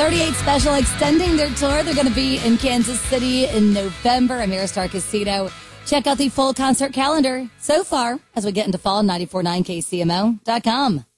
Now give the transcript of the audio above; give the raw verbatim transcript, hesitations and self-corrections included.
thirty-eight Special extending their tour. They're going to be in Kansas City in November, Ameristar Casino. Check out the full concert calendar so far as we get into fall, nine four nine K C M O dot com.